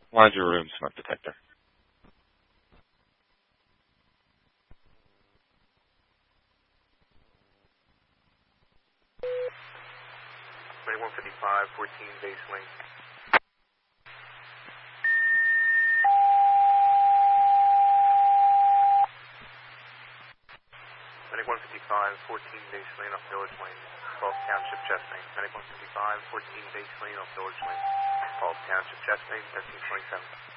Laundry room smoke detector. Twenty-one 55, 14 base link. 2155, 14 base lane off Village Lane, Falls Township, Chestnut. 2155, 14 base lane off Village Lane, Falls Township, Chestnut, 1327.